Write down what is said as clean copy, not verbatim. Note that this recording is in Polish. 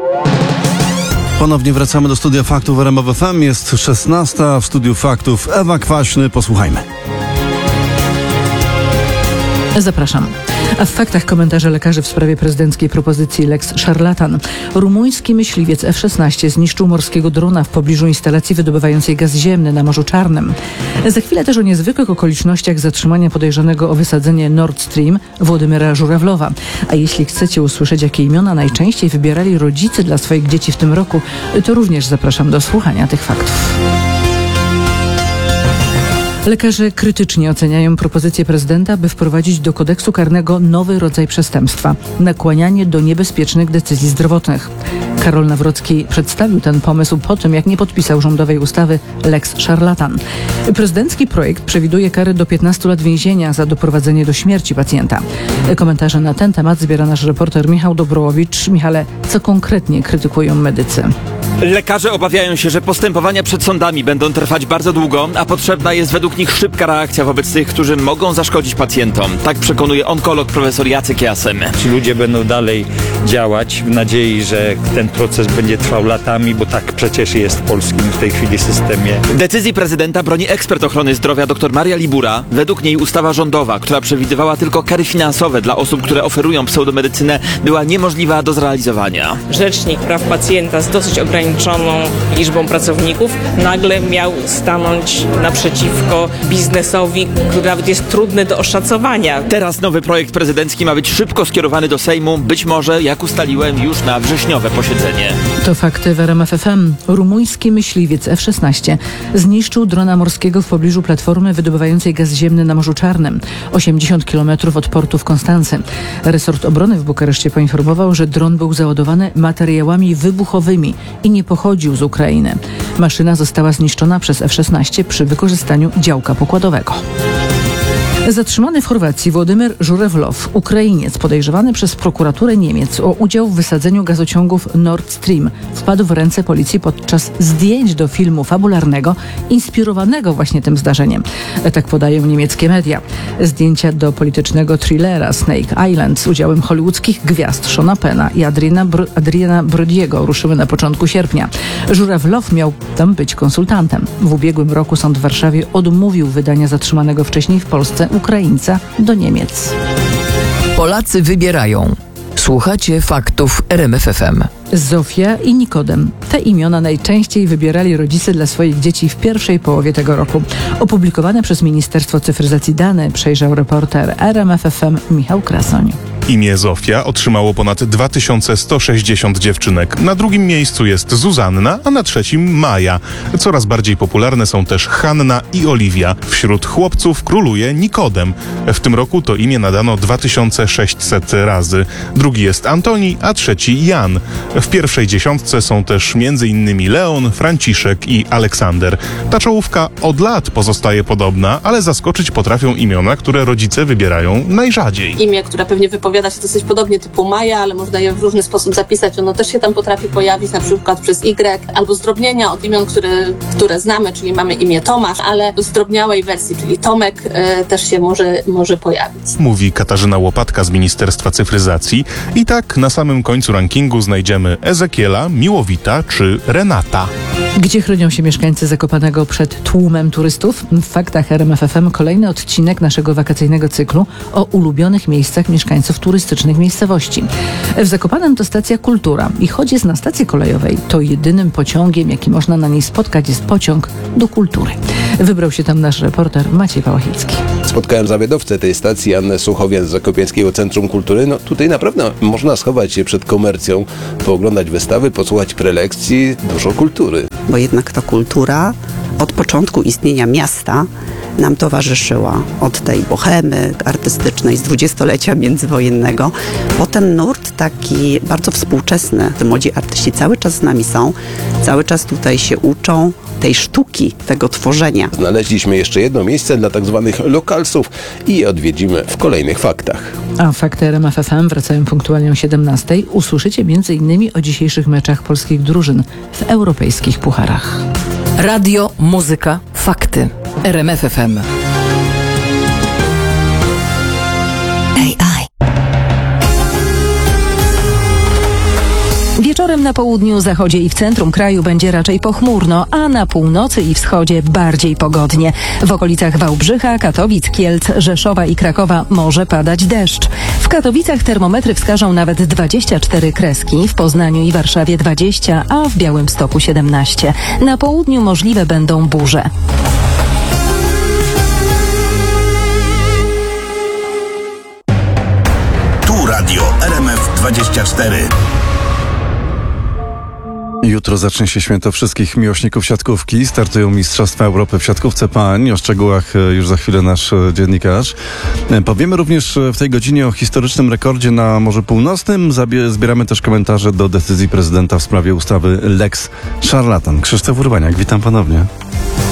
Ponownie wracamy do studia faktów RMF FM. Jest 16. W studiu faktów Ewa Kwaśny. Posłuchajmy. Zapraszam. A w faktach komentarze lekarzy w sprawie prezydenckiej propozycji Lex Szarlatan. Rumuński myśliwiec F-16 zniszczył morskiego drona w pobliżu instalacji wydobywającej gaz ziemny na Morzu Czarnym. Za chwilę też o niezwykłych okolicznościach zatrzymania podejrzanego o wysadzenie Nord Stream Władimira Żurawlowa. A jeśli chcecie usłyszeć, jakie imiona najczęściej wybierali rodzice dla swoich dzieci w tym roku, to również zapraszam do słuchania tych faktów. Lekarze krytycznie oceniają propozycję prezydenta, by wprowadzić do kodeksu karnego nowy rodzaj przestępstwa – nakłanianie do niebezpiecznych decyzji zdrowotnych. Karol Nawrocki przedstawił ten pomysł po tym, jak nie podpisał rządowej ustawy Lex Szarlatan. Prezydencki projekt przewiduje kary do 15 lat więzienia za doprowadzenie do śmierci pacjenta. Komentarze na ten temat zbiera nasz reporter Michał Dobrołowicz. Michale, co konkretnie krytykują medycy? Lekarze obawiają się, że postępowania przed sądami będą trwać bardzo długo, a potrzebna jest według nich szybka reakcja wobec tych, którzy mogą zaszkodzić pacjentom. Tak przekonuje onkolog profesor Jacek Jasem. Ci ludzie będą dalej działać w nadziei, że ten proces będzie trwał latami, bo tak przecież jest w polskim w tej chwili systemie. Decyzji prezydenta broni ekspert ochrony zdrowia dr Maria Libura. Według niej ustawa rządowa, która przewidywała tylko kary finansowe dla osób, które oferują pseudomedycynę, była niemożliwa do zrealizowania. Rzecznik praw pacjenta z dosyć ograniczoną liczbą pracowników nagle miał stanąć naprzeciwko biznesowi, który nawet jest trudny do oszacowania. Teraz nowy projekt prezydencki ma być szybko skierowany do Sejmu, być może, jak ustaliłem, już na wrześniowe posiedzenie. To fakty w RMF FM. Rumuński myśliwiec F-16 zniszczył drona morskiego w pobliżu platformy wydobywającej gaz ziemny na Morzu Czarnym, 80 km od portu w Konstancy. Resort obrony w Bukareszcie poinformował, że dron był załadowany materiałami wybuchowymi i nie pochodził z Ukrainy. Maszyna została zniszczona przez F-16 przy wykorzystaniu działka pokładowego. Zatrzymany w Chorwacji Władimir Żurawlow, Ukrainiec podejrzewany przez prokuraturę Niemiec o udział w wysadzeniu gazociągów Nord Stream, wpadł w ręce policji podczas zdjęć do filmu fabularnego inspirowanego właśnie tym zdarzeniem. Tak podają niemieckie media. Zdjęcia do politycznego thrillera Snake Island z udziałem hollywoodzkich gwiazd Seana Penna i Adriana Brody'ego ruszyły na początku sierpnia. Żurawlow miał tam być konsultantem. W ubiegłym roku sąd w Warszawie odmówił wydania zatrzymanego wcześniej w Polsce Ukraińca do Niemiec. Polacy wybierają. Słuchacie faktów RMF FM. Zofia i Nikodem. Te imiona najczęściej wybierali rodzice dla swoich dzieci w pierwszej połowie tego roku. Opublikowane przez Ministerstwo Cyfryzacji dane przejrzał reporter RMF FM Michał Krasoń. Imię Zofia otrzymało ponad 2160 dziewczynek. Na drugim miejscu jest Zuzanna, a na trzecim Maja. Coraz bardziej popularne są też Hanna i Oliwia. Wśród chłopców króluje Nikodem. W tym roku to imię nadano 2600 razy. Drugi jest Antoni, a trzeci Jan. W pierwszej dziesiątce są też m.in. Leon, Franciszek i Aleksander. Ta czołówka od lat pozostaje podobna, ale zaskoczyć potrafią imiona, które rodzice wybierają najrzadziej. Imię, które pewnie wypowiada się dosyć podobnie, typu Maja, ale można je w różny sposób zapisać. Ono też się tam potrafi pojawić, na przykład przez Y, albo zdrobnienia od imion, które znamy, czyli mamy imię Tomasz, ale w zdrobniałej wersji, czyli Tomek, też się może pojawić. Mówi Katarzyna Łopatka z Ministerstwa Cyfryzacji. I tak na samym końcu rankingu znajdziemy Ezekiela, Miłowita czy Renata. Gdzie chronią się mieszkańcy Zakopanego przed tłumem turystów? W faktach RMF FM kolejny odcinek naszego wakacyjnego cyklu o ulubionych miejscach mieszkańców turystycznych miejscowości. W Zakopanem to stacja Kultura i choć jest na stacji kolejowej, to jedynym pociągiem, jaki można na niej spotkać, jest pociąg do Kultury. Wybrał się tam nasz reporter Maciej Pałachicki. Spotkałem zawiadowcę tej stacji, Annę Suchowian z Zakopiańskiego Centrum Kultury. No tutaj naprawdę można schować się przed komercją, pooglądać wystawy, posłuchać prelekcji, dużo kultury. Bo jednak ta kultura od początku istnienia miasta nam towarzyszyła. Od tej bohemy artystycznej z dwudziestolecia międzywojennego. Potem nurt taki bardzo współczesny. Te młodzi artyści cały czas z nami są. Cały czas tutaj się uczą tej sztuki, tego tworzenia. Znaleźliśmy jeszcze jedno miejsce dla tak zwanych lokalsów i je odwiedzimy w kolejnych faktach. A fakty RMF FM wracają punktualnie o 17:00. Usłyszycie m.in. o dzisiejszych meczach polskich drużyn w europejskich pucharach. Radio, muzyka, fakty. RMF FM. AI. Wieczorem Wieczorem na południu, zachodzie i w centrum kraju będzie raczej pochmurno, a na północy i wschodzie bardziej pogodnie. W okolicach Wałbrzycha, Katowic, Kielc, Rzeszowa i Krakowa może padać deszcz. W Katowicach termometry wskażą nawet 24 kreski, w Poznaniu i Warszawie 20, a w Białymstoku 17. Na południu możliwe będą burze. Tu radio RMF24. Jutro zacznie się święto wszystkich miłośników siatkówki. Startują Mistrzostwa Europy w siatkówce pań. O szczegółach już za chwilę nasz dziennikarz. Powiemy również w tej godzinie o historycznym rekordzie na Morzu Północnym. Zbieramy też komentarze do decyzji prezydenta w sprawie ustawy Lex Szarlatan. Krzysztof Urbaniak, witam ponownie.